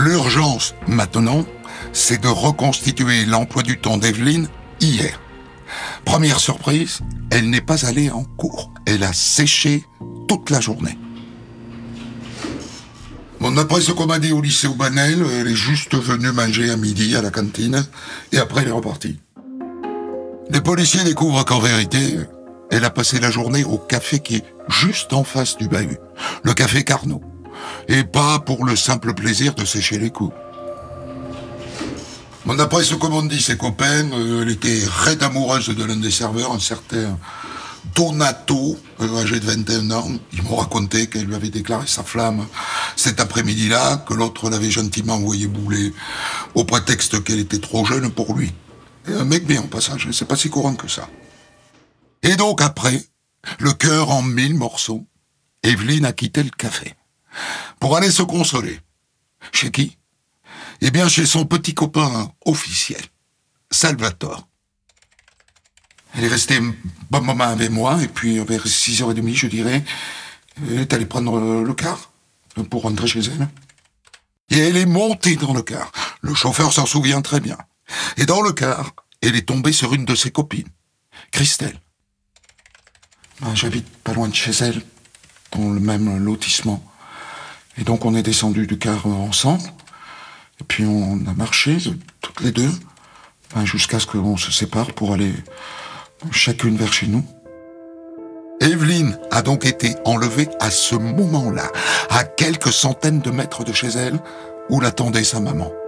L'urgence, maintenant, c'est de reconstituer l'emploi du temps d'Evelyne hier. Première surprise, elle n'est pas allée en cours. Elle a séché toute la journée. Bon, d'après ce qu'on m'a dit au lycée Aubanel, elle est juste venue manger à midi à la cantine et après elle est repartie. Les policiers découvrent qu'en vérité, elle a passé la journée au café qui est juste en face du bahut, le café Carnot, et pas pour le simple plaisir de sécher les coups. Bon, d'après ce que m'ont dit ses copains, elle était raide amoureuse de l'un des serveurs, un certain Donato, âgé de 21 ans. Ils m'ont raconté qu'elle lui avait déclaré sa flamme cet après-midi-là, que l'autre l'avait gentiment envoyé bouler au prétexte qu'elle était trop jeune pour lui. Et un mec bien, en passage, c'est pas si courant que ça. Et donc après, le cœur en 1000 morceaux, Evelyne a quitté le café pour aller se consoler. Chez qui ? Eh bien, chez son petit copain officiel, Salvatore. Elle est restée un bon moment avec moi, et puis vers 6h30, je dirais, elle est allée prendre le car pour rentrer chez elle. Et elle est montée dans le car. Le chauffeur s'en souvient très bien. Et dans le car, elle est tombée sur une de ses copines, Christelle. J'habite pas loin de chez elle, dans le même lotissement. Et donc on est descendu du car ensemble. Et puis on a marché, toutes les deux, jusqu'à ce qu'on se sépare pour aller chacune vers chez nous. Evelyne a donc été enlevée à ce moment-là, à quelques centaines de mètres de chez elle, où l'attendait sa maman.